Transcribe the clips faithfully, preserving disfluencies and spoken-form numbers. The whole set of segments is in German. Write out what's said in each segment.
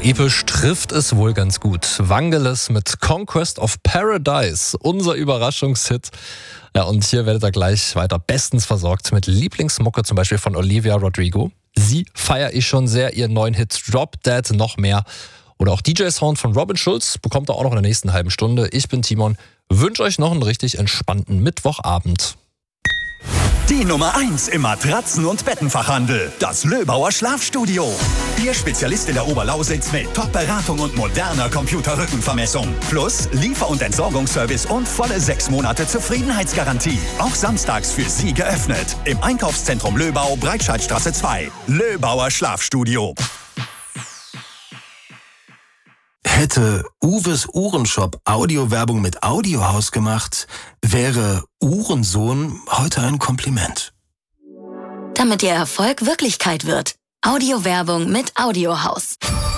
Episch trifft es wohl ganz gut. Vangelis mit Conquest of Paradise, unser Überraschungshit. Ja, und hier werdet ihr gleich weiter bestens versorgt mit Lieblingsmucke, zum Beispiel von Olivia Rodrigo. Sie feiere ich schon sehr, ihren neuen Hit Drop Dead noch mehr. Oder auch D J Sound von Robin Schulz bekommt ihr auch noch in der nächsten halben Stunde. Ich bin Timon, wünsche euch noch einen richtig entspannten Mittwochabend. Die Nummer eins im Matratzen- und Bettenfachhandel. Das Löbauer Schlafstudio. Ihr Spezialist in der Oberlausitz mit Top-Beratung und moderner Computerrückenvermessung. Plus Liefer- und Entsorgungsservice und volle sechs Monate Zufriedenheitsgarantie. Auch samstags für Sie geöffnet. Im Einkaufszentrum Löbau, Breitscheidstraße zwei. Löbauer Schlafstudio. Hätte Uwes Uhrenshop Audiowerbung mit Audiohaus gemacht, wäre Uhrensohn heute ein Kompliment. Damit Ihr Erfolg Wirklichkeit wird. Audiowerbung mit Audiohaus.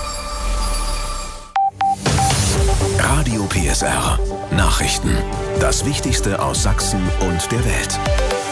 Radio P S R. Nachrichten. Das Wichtigste aus Sachsen und der Welt.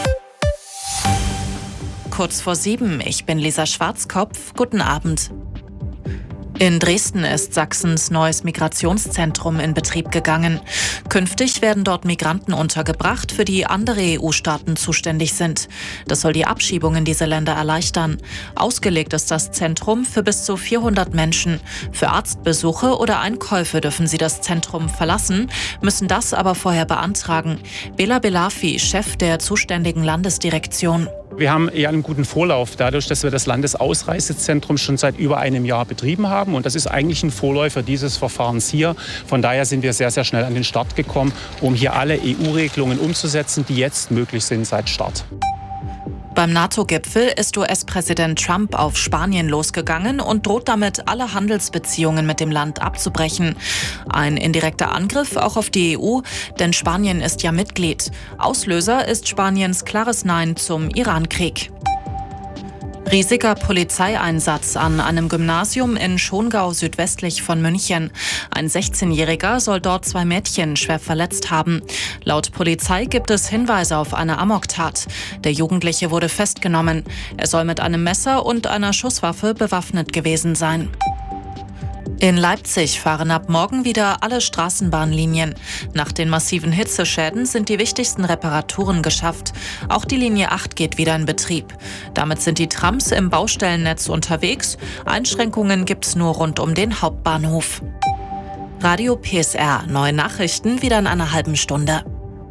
Kurz vor sieben, ich bin Lisa Schwarzkopf. Guten Abend. In Dresden ist Sachsens neues Migrationszentrum in Betrieb gegangen. Künftig werden dort Migranten untergebracht, für die andere E U-Staaten zuständig sind. Das soll die Abschiebung in diese Länder erleichtern. Ausgelegt ist das Zentrum für bis zu vierhundert Menschen. Für Arztbesuche oder Einkäufe dürfen sie das Zentrum verlassen, müssen das aber vorher beantragen. Bela Belafi, Chef der zuständigen Landesdirektion. Wir haben eher einen guten Vorlauf, dadurch, dass wir das Landesausreisezentrum schon seit über einem Jahr betrieben haben. Und das ist eigentlich ein Vorläufer dieses Verfahrens hier. Von daher sind wir sehr, sehr schnell an den Start gekommen, um hier alle E U-Regelungen umzusetzen, die jetzt möglich sind seit Start. Beim NATO-Gipfel ist U S-Präsident Trump auf Spanien losgegangen und droht damit, alle Handelsbeziehungen mit dem Land abzubrechen. Ein indirekter Angriff auch auf die E U, denn Spanien ist ja Mitglied. Auslöser ist Spaniens klares Nein zum Iran-Krieg. Riesiger Polizeieinsatz an einem Gymnasium in Schongau südwestlich von München. Ein sechzehnjähriger soll dort zwei Mädchen schwer verletzt haben. Laut Polizei gibt es Hinweise auf eine Amoktat. Der Jugendliche wurde festgenommen. Er soll mit einem Messer und einer Schusswaffe bewaffnet gewesen sein. In Leipzig fahren ab morgen wieder alle Straßenbahnlinien. Nach den massiven Hitzeschäden sind die wichtigsten Reparaturen geschafft. Auch die Linie acht geht wieder in Betrieb. Damit sind die Trams im Baustellennetz unterwegs. Einschränkungen gibt's nur rund um den Hauptbahnhof. Radio P S R, neue Nachrichten wieder in einer halben Stunde.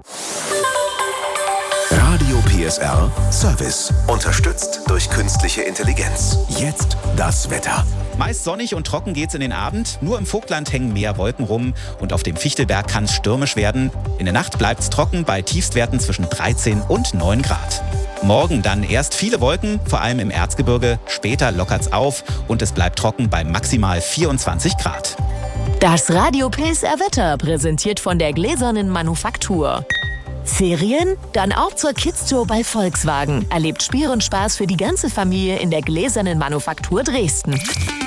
Radio P S R Service. Unterstützt durch künstliche Intelligenz. Jetzt das Wetter. Meist sonnig und trocken geht's in den Abend. Nur im Vogtland hängen mehr Wolken rum und auf dem Fichtelberg kann es stürmisch werden. In der Nacht bleibt's trocken bei Tiefstwerten zwischen dreizehn und neun Grad. Morgen dann erst viele Wolken, vor allem im Erzgebirge. Später lockert's auf und es bleibt trocken bei maximal vierundzwanzig Grad. Das Radio P S R Wetter präsentiert von der Gläsernen Manufaktur. Ferien? Dann auch zur Kids Tour bei Volkswagen. Erlebt Spiel und Spaß für die ganze Familie in der Gläsernen Manufaktur Dresden.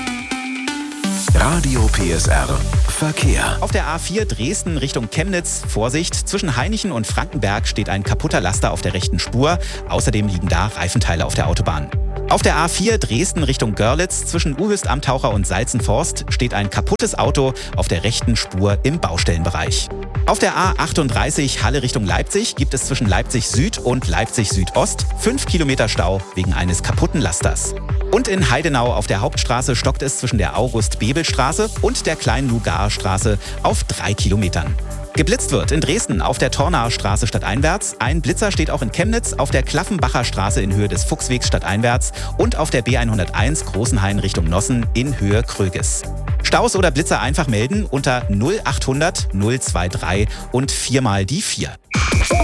Radio P S R Verkehr. Auf der A vier Dresden Richtung Chemnitz. Vorsicht, zwischen Hainichen und Frankenberg steht ein kaputter Laster auf der rechten Spur. Außerdem liegen da Reifenteile auf der Autobahn. Auf der A vier Dresden Richtung Görlitz zwischen Uhyst am Taucher und Salzenforst steht ein kaputtes Auto auf der rechten Spur im Baustellenbereich. Auf der A achtunddreißig Halle Richtung Leipzig gibt es zwischen Leipzig Süd und Leipzig Südost fünf Kilometer Stau wegen eines kaputten Lasters. Und in Heidenau auf der Hauptstraße stockt es zwischen der August-Bebel-Straße und der Klein-Lugar-Straße auf drei Kilometern. Geblitzt wird in Dresden auf der Tornaer Straße stadteinwärts. Ein Blitzer steht auch in Chemnitz auf der Klaffenbacher Straße in Höhe des Fuchswegs stadteinwärts und auf der B hunderteins Großenhain Richtung Nossen in Höhe Kröges. Staus oder Blitzer einfach melden unter null achthundert null drei drei und viermal die vier.